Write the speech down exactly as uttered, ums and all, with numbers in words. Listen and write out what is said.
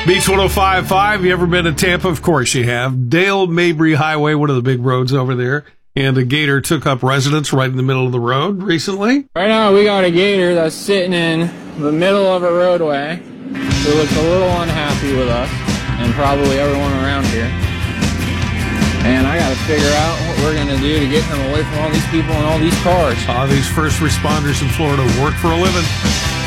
Beach one oh five point five, you ever been to Tampa? Of course you have. Dale Mabry Highway, one of the big roads over there. And a gator took up residence right in the middle of the road recently. Right now we got a gator that's sitting in the middle of a roadway who looks a little unhappy with us and probably everyone around here. And I gotta figure out what we're gonna do to get him away from all these people and all these cars. Uh, these first responders in Florida work for a living.